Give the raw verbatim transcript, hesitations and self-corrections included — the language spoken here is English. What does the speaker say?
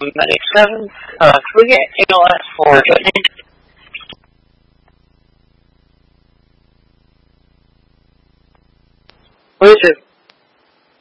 Medic seven, uh, can we get A L S for Joining? What is it?